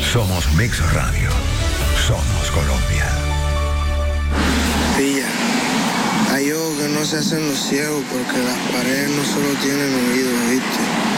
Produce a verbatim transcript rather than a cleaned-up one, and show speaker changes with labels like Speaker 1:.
Speaker 1: Somos Mix Radio. Somos Colombia.
Speaker 2: Pilla, hay ojos que no se hacen los ciegos porque las paredes no solo tienen oídos, ¿viste?